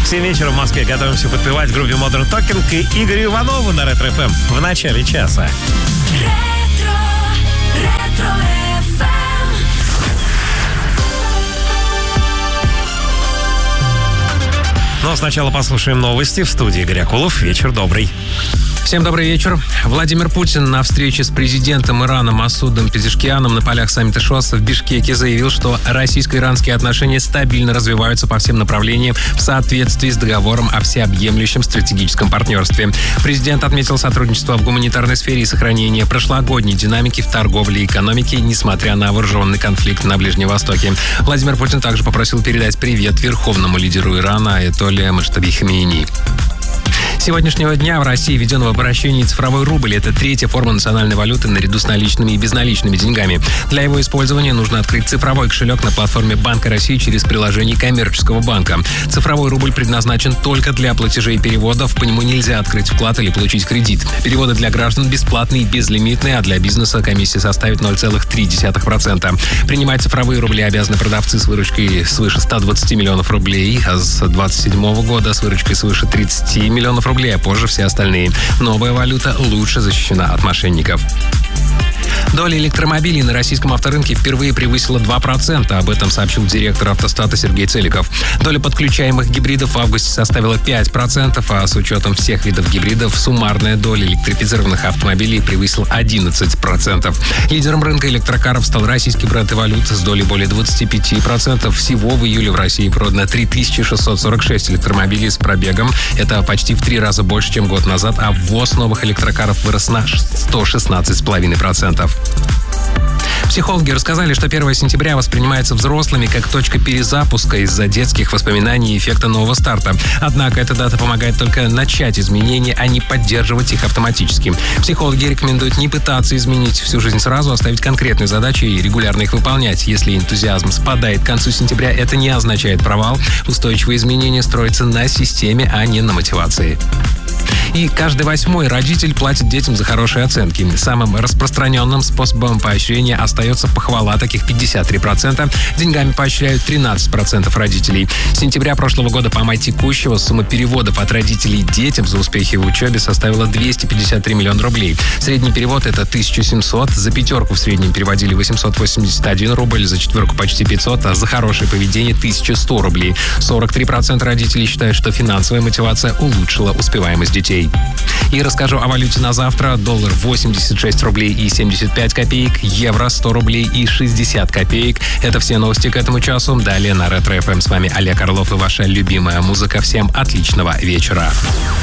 В 7 вечера в Москве готовимся подпевать группе Modern Talking и Игорю Иванову на Ретро ФМ в начале часа. Ретро FM. Но сначала послушаем новости. В студии Игорь Акулов. Вечер добрый. Всем добрый вечер. Владимир Путин на встрече с президентом Ирана Масудом Пезешкианом на полях саммита ШОС в Бишкеке заявил, что российско-иранские отношения стабильно развиваются по всем направлениям в соответствии с договором о всеобъемлющем стратегическом партнерстве. Президент отметил сотрудничество в гуманитарной сфере и сохранение прошлогодней динамики в торговле и экономике, несмотря на вооруженный конфликт на Ближнем Востоке. Владимир Путин также попросил передать привет верховному лидеру Ирана Аятолле Моджтаби Хаминеи. С сегодняшнего дня в России введен в обращение цифровой рубль. Это третья форма национальной валюты наряду с наличными и безналичными деньгами. Для его использования нужно открыть цифровой кошелек на платформе Банка России через приложение коммерческого банка. Цифровой рубль предназначен только для платежей и переводов. По нему нельзя открыть вклад или получить кредит. Переводы для граждан бесплатные и безлимитные, а для бизнеса комиссия составит 0,3%. Принимать цифровые рубли обязаны продавцы с выручкой свыше 120 миллионов рублей, а с 2027 года с выручкой свыше 30 миллионов рублей, а позже все остальные. Новая валюта лучше защищена от мошенников. Доля электромобилей на российском авторынке впервые превысила 2%. Об этом сообщил директор автостата Сергей Целиков. Доля подключаемых гибридов в августе составила 5%, а с учетом всех видов гибридов суммарная доля электрифицированных автомобилей превысила 11%. Лидером рынка электрокаров стал российский бренд «Эволют» с долей более 25%. Всего в июле в России продано 3646 электромобилей с пробегом. Это почти в 3 раза больше, чем год назад, а ввоз новых электрокаров вырос на 116,5%. Психологи рассказали, что 1 сентября воспринимается взрослыми как точка перезапуска из-за детских воспоминаний и эффекта нового старта. Однако эта дата помогает только начать изменения, а не поддерживать их автоматически. Психологи рекомендуют не пытаться изменить всю жизнь сразу, а ставить конкретные задачи и регулярно их выполнять. Если энтузиазм спадает к концу сентября, это не означает провал. Устойчивые изменения строятся на системе, а не на мотивации. И каждый 8-й родитель платит детям за хорошие оценки. Самым распространенным способом поощрения остается похвала, таких 53%. Деньгами поощряют 13% родителей. С сентября прошлого года по май текущего сумма переводов от родителей детям за успехи в учебе составила 253 миллиона рублей. Средний перевод — это 1700. За пятерку в среднем переводили 881 рубль, за четверку почти 500, а за хорошее поведение 1100 рублей. 43% родителей считают, что финансовая мотивация улучшила успеваемость детей. И расскажу о валюте на завтра. Доллар 86 рублей и 75 копеек, евро 100 рублей и 60 копеек. Это все новости к этому часу. Далее на Ретро ФМ. С вами Олег Орлов и ваша любимая музыка. Всем отличного вечера.